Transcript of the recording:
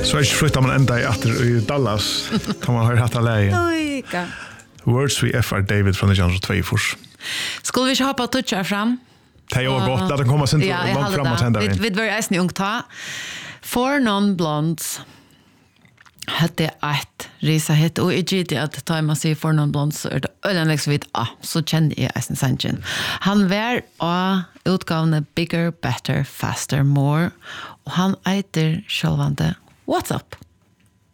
Så är det flyttar man ända i Dallas. Kan man höra hatta läge. Ojka. Words we F.R. David från 1902. Skulle vi inte hoppa touchar fram? Det är gott att den kommer sen långt framåt hända. Vi var ju ung ta. For non-blondes hade ett resa hit och i det att ta man sig for non-blondes så är det ölenläggs vid så kände jag Eisen Sanchen. Han var utgavne Bigger, Better, Faster, More och han äter självande What's Up?